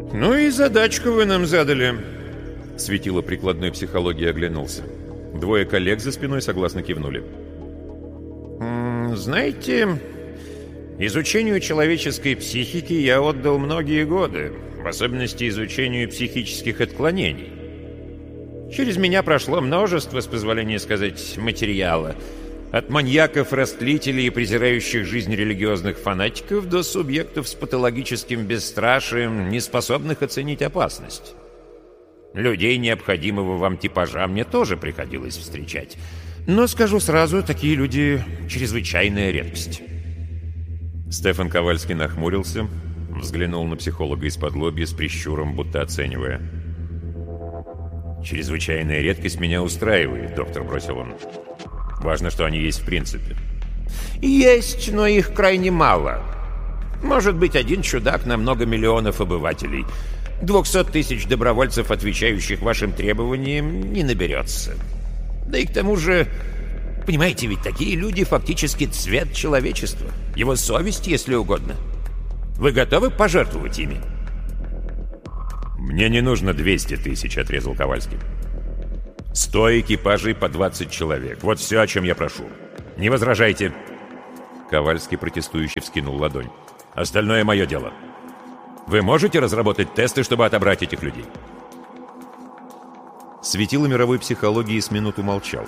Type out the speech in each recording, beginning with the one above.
«Ну и задачку вы нам задали». Светило прикладной психологии оглянулся. Двое коллег за спиной согласно кивнули. «Знаете, изучению человеческой психики я отдал многие годы, в особенности изучению психических отклонений. Через меня прошло множество, с позволения сказать, материала. От маньяков-растлителей и презирающих жизнь религиозных фанатиков до субъектов с патологическим бесстрашием, не способных оценить опасность. Людей необходимого вам типажа мне тоже приходилось встречать. Но, скажу сразу, такие люди — чрезвычайная редкость». Стефан Ковальский нахмурился, взглянул на психолога из-под-лобья с прищуром, будто оценивая. «Чрезвычайная редкость меня устраивает, доктор», — бросил он. «Важно, что они есть в принципе». «Есть, но их крайне мало. Может быть, один чудак на много миллионов обывателей. 200 тысяч добровольцев, отвечающих вашим требованиям, не наберется. Да и к тому же, понимаете, ведь такие люди фактически цвет человечества, его совесть, если угодно. Вы готовы пожертвовать ими?» «Мне не нужно 200 тысяч», — отрезал Ковальский. 100 экипажей по 20 человек. Вот все, о чем я прошу. Не возражайте». Ковальский протестующе вскинул ладонь. «Остальное мое дело. Вы можете разработать тесты, чтобы отобрать этих людей?» Светило мировой психологии с минуту молчал.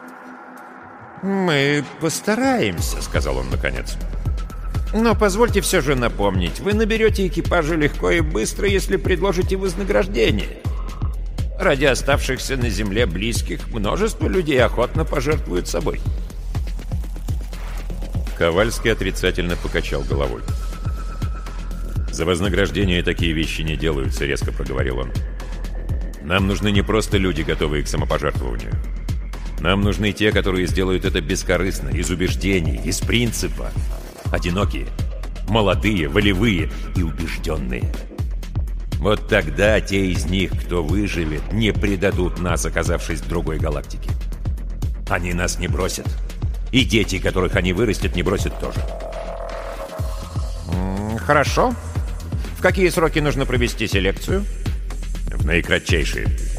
«Мы постараемся», — сказал он наконец. «Но позвольте все же напомнить, вы наберете экипажи легко и быстро, если предложите вознаграждение. Ради оставшихся на земле близких множество людей охотно пожертвуют собой». Ковальский отрицательно покачал головой. «За вознаграждение такие вещи не делаются», — резко проговорил он. «Нам нужны не просто люди, готовые к самопожертвованию. Нам нужны те, которые сделают это бескорыстно, из убеждений, из принципа. Одинокие, молодые, волевые и убежденные. Вот тогда те из них, кто выживет, не предадут нас, оказавшись в другой галактике. Они нас не бросят. И дети, которых они вырастят, не бросят тоже». «Хорошо. В какие сроки нужно провести селекцию?» «В наикратчайшие.